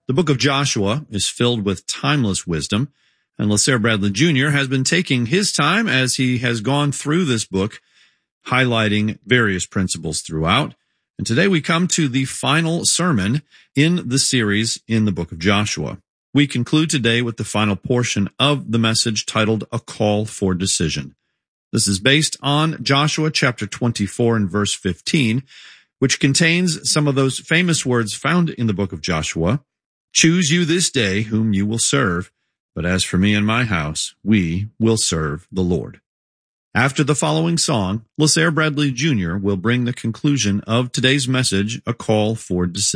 The book of Joshua is filled with timeless wisdom, and LaSair Bradley Jr. has been taking his time as he has gone through this book, highlighting various principles throughout. And today we come to the final sermon in the series in the book of Joshua. We conclude today with the final portion of the message titled A Call for Decision. This is based on Joshua chapter 24 and verse 15, which contains some of those famous words found in the book of Joshua. Choose you this day whom you will serve, but as for me and my house, we will serve the Lord. After the following song, LaSair Bradley Jr. will bring the conclusion of today's message, A Call for Decision.